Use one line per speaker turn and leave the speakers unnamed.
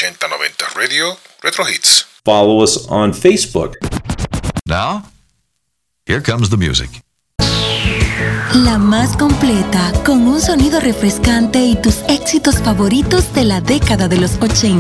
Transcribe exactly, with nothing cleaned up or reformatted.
ochenta noventa Radio Retro Hits.
Follow us on Facebook.
Now, here comes the music.
La más completa, con un sonido refrescante y tus éxitos favoritos de la década de los ochenta.